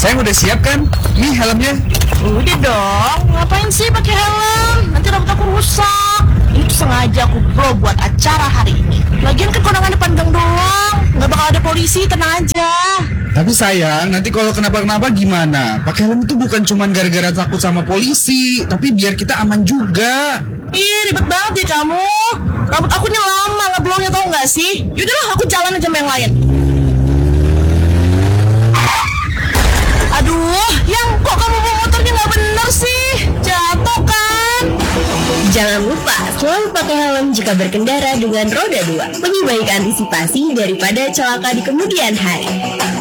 Saya udah siap kan? Nih helmnya. Udah dong, ngapain sih pakai helm? Nanti rambut aku rusak. Ini tuh sengaja aku pro buat acara hari ini. Lagian kan kondangannya panjang doang, nggak bakal ada polisi, tenang aja. Tapi sayang, nanti kalau kenapa-kenapa gimana? Pakai helm itu bukan cuma gara-gara takut sama polisi, tapi biar kita aman juga. Ih, ribet banget ya kamu. Rambut aku nih lama nggak blownya, tau nggak sih? Yaudahlah, aku jalan aja sama yang lain. Aduh, yang kok kamu bawa motornya nggak bener sih? Jatuh kan? Jangan lupa selalu pakai helm jika berkendara dengan roda 2. Lebih baik antisipasi daripada celaka di kemudian hari.